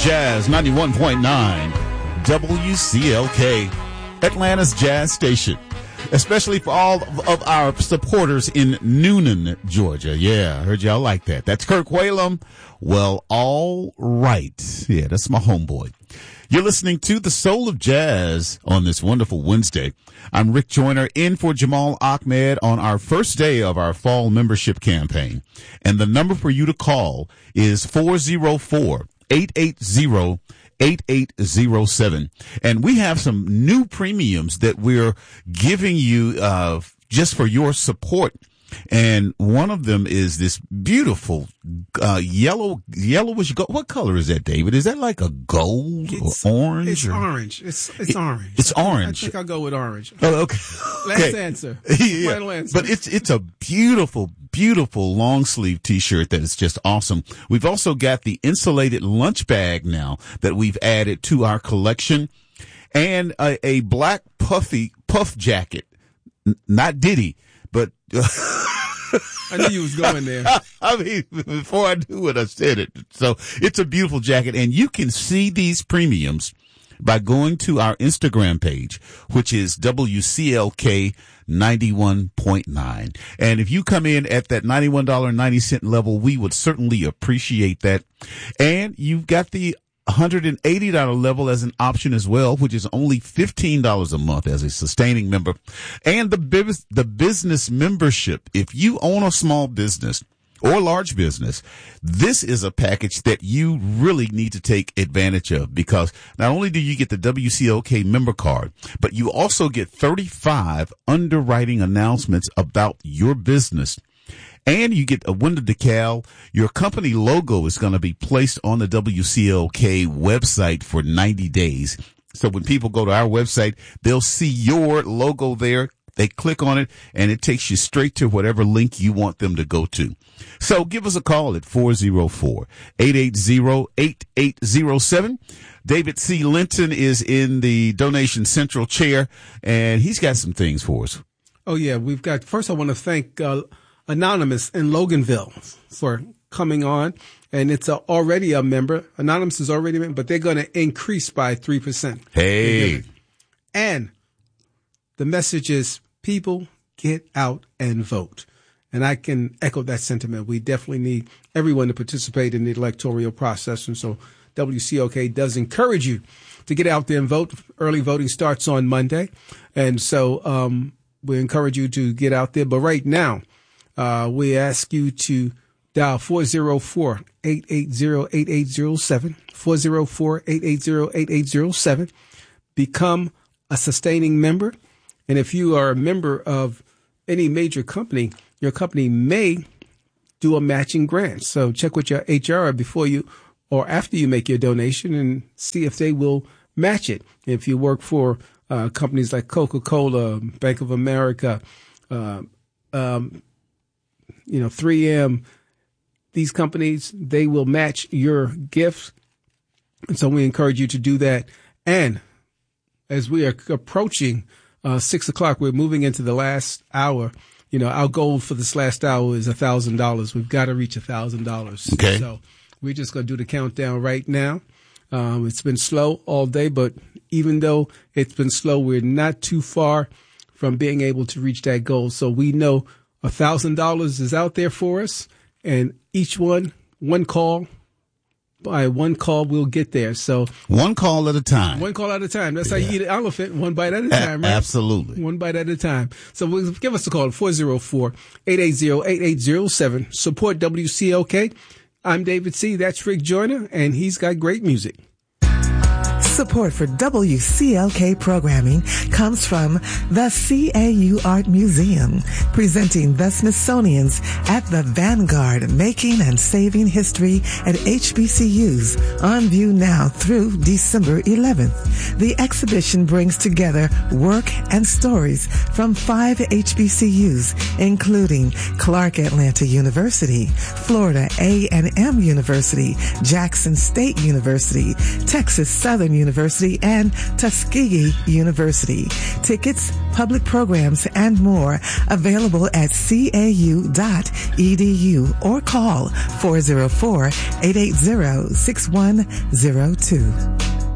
Jazz 91.9 WCLK, Atlanta's jazz station. Especially for all of our supporters in Noonan, Georgia. Yeah, I heard y'all like that. That's Kirk Whalum. Well, all right. Yeah, that's my homeboy. You're listening to The Soul of Jazz on this wonderful Wednesday. I'm Rick Joyner in for Jamal Ahmed on our first day of our fall membership campaign. And the number for you to call is 404-880-8807. And we have some new premiums that we're giving you just for your support. And one of them is this beautiful yellowish gold. What color is that, David? Is that like a gold or orange? It's orange. It's orange. It's orange. I think I'll go with orange. Oh, okay. Last answer. Yeah. Final answer. But it's a beautiful, beautiful long sleeve T-shirt that is just awesome. We've also got the insulated lunch bag now that we've added to our collection, and a black puff jacket. Not Diddy, but I knew you was going there. I mean, before I knew it, I said it. So it's a beautiful jacket, and you can see these premiums by going to our Instagram page, which is WCLK 91.9. And if you come in at that $91.90 level, we would certainly appreciate that. And you've got the $180 level as an option as well, which is only $15 a month as a sustaining member. And the business membership. If you own a small business or large business, this is a package that you really need to take advantage of, because not only do you get the WCLK member card, but you also get 35 underwriting announcements about your business. And you get a window decal. Your company logo is going to be placed on the WCLK website for 90 days. So when people go to our website, they'll see your logo there. They click on it, and it takes you straight to whatever link you want them to go to. So give us a call at 404-880-8807. David C. Linton is in the Donation Central chair, and he's got some things for us. Oh, yeah. First I want to thank Anonymous in Loganville for coming on, and it's already a member. Anonymous is already a member, but they're going to increase by 3%. Hey. And the message is, people, get out and vote. And I can echo that sentiment. We definitely need everyone to participate in the electoral process. And so WCLK does encourage you to get out there and vote. Early voting starts on Monday. And so we encourage you to get out there. But right now, we ask you to dial 404-880-8807, 404-880-8807. Become a sustaining member. And if you are a member of any major company, your company may do a matching grant. So check with your HR before you or after you make your donation and see if they will match it. If you work for companies like Coca-Cola, Bank of America, 3M, these companies, they will match your gifts. And so we encourage you to do that. And as we are approaching 6 o'clock, we're moving into the last hour. You know, our goal for this last hour is $1,000. We've got to reach $1,000. Okay. So we're just going to do the countdown right now. It's been slow all day, but even though it's been slow, we're not too far from being able to reach that goal. So we know $1,000 is out there for us, and each one call. By one call, we'll get there. So one call at a time. One call at a time. That's how you eat an elephant, one bite at a time, right? Absolutely. One bite at a time. So give us a call at 404-880-8807. Support WCLK. I'm David C. That's Rick Joyner, and he's got great music. Support for WCLK programming comes from the CAU Art Museum, presenting the Smithsonian's At the Vanguard, Making and Saving History at HBCUs, on view now through December 11th. The exhibition brings together work and stories from 5 HBCUs, including Clark Atlanta University, Florida A&M University, Jackson State University, Texas Southern University and Tuskegee University. Tickets, public programs, and more available at cau.edu or call 404-880-6102.